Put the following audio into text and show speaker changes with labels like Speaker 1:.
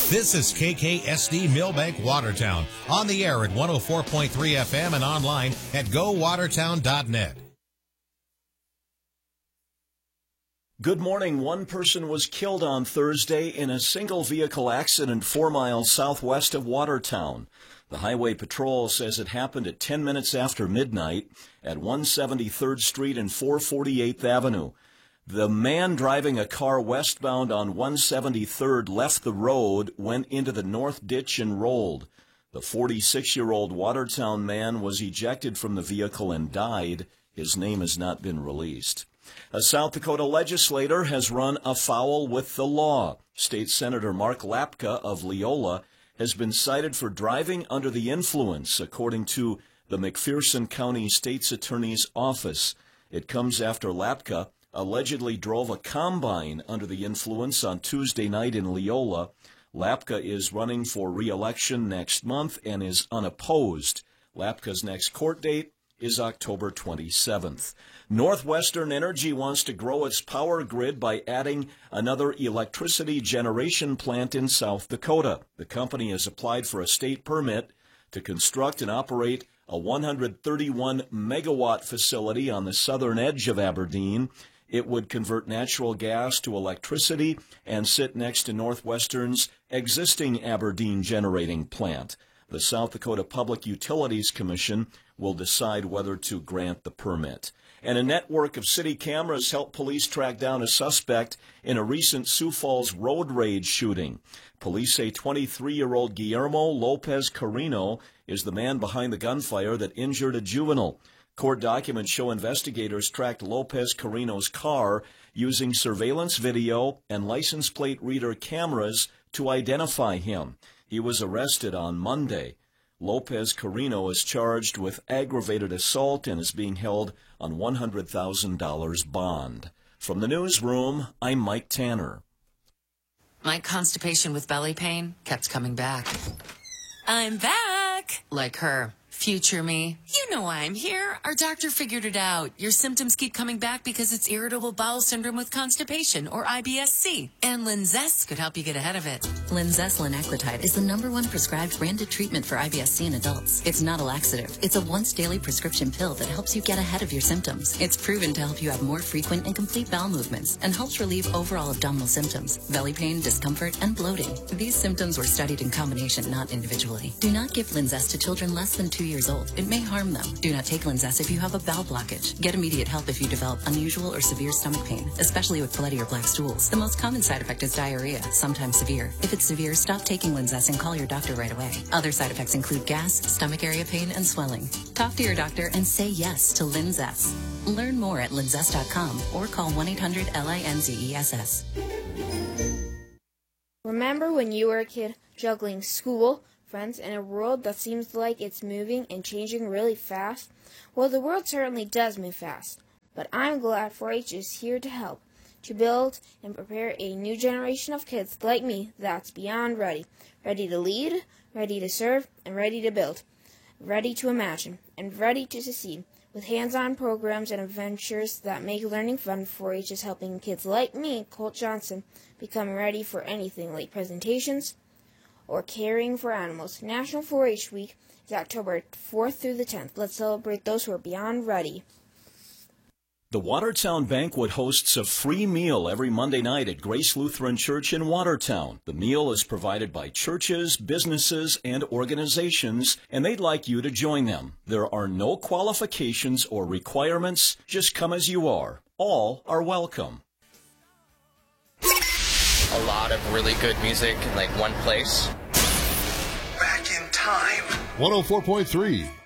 Speaker 1: This is KKSD Millbank Watertown, on the air at 104.3 FM and online at gowatertown.net.
Speaker 2: Good morning. One person was killed on Thursday in a single vehicle accident 4 miles southwest of Watertown. The Highway Patrol says it happened at 10 minutes after midnight at 173rd Street and 448th Avenue. The man driving a car westbound on 173rd left the road, went into the north ditch and rolled. The 46-year-old Watertown man was ejected from the vehicle and died. His name has not been released. A South Dakota legislator has run afoul with the law. State Senator Mark Lapka of Leola has been cited for driving under the influence, according to the McPherson County State's Attorney's Office. It comes after Lapka allegedly drove a combine under the influence on Tuesday night in Leola. Lapka is running for re-election next month and is unopposed. Lapka's next court date is October 27th. Northwestern Energy wants to grow its power grid by adding another electricity generation plant in South Dakota. The company has applied for a state permit to construct and operate a 131-megawatt facility on the southern edge of Aberdeen. It would convert natural gas to electricity and sit next to Northwestern's existing Aberdeen generating plant. The South Dakota Public Utilities Commission will decide whether to grant the permit. And a network of city cameras helped police track down a suspect in a recent Sioux Falls road rage shooting. Police say 23-year-old Guillermo Lopez Carino is the man behind the gunfire that injured a juvenile. Court documents show investigators tracked Lopez Carino's car using surveillance video and license plate reader cameras to identify him. He was arrested on Monday. Lopez Carino is charged with aggravated assault and is being held on $100,000 bond. From the newsroom, I'm Mike Tanner.
Speaker 3: My constipation with belly pain kept coming back. I'm back! Like her. Future me. You know why I'm here. Our doctor figured it out. Your symptoms keep coming back because it's irritable bowel syndrome with constipation, or IBS-C. And Linzess could help you get ahead of it.
Speaker 4: Linzess linaclotide is the #1 prescribed branded treatment for IBS-C in adults. It's not a laxative. It's a once-daily prescription pill that helps you get ahead of your symptoms. It's proven to help you have more frequent and complete bowel movements and helps relieve overall abdominal symptoms, belly pain, discomfort, and bloating. These symptoms were studied in combination, not individually. Do not give Linzess to children less than 2 years old. It may harm them. Do not take Linzess if you have a bowel blockage. Get immediate help if you develop unusual or severe stomach pain, especially with bloody or black stools. The most common side effect is diarrhea, sometimes severe. If it's severe, stop taking Linzess and call your doctor right away. Other side effects include gas, stomach area pain, and swelling. Talk to your doctor and say yes to Linzess. Learn more at linzess.com or call 1-800-LINZESS.
Speaker 5: Remember when you were a kid juggling school, friends, in a world that seems like it's moving and changing really fast? Well, the world certainly does move fast, but I'm glad 4-H is here to help, to build and prepare a new generation of kids like me that's beyond ready. Ready to lead, ready to serve, and ready to build. Ready to imagine, and ready to succeed. With hands-on programs and adventures that make learning fun, 4-H is helping kids like me, Colt Johnson, become ready for anything like presentations or caring for animals. National 4-H Week is October 4th through the 10th. Let's celebrate those who are beyond ready.
Speaker 2: The Watertown Banquet hosts a free meal every Monday night at Grace Lutheran Church in Watertown. The meal is provided by churches, businesses, and organizations, and they'd like you to join them. There are no qualifications or requirements. Just come as you are. All are welcome.
Speaker 6: A lot of really good music in like one place.
Speaker 7: Back in time.
Speaker 1: 104.3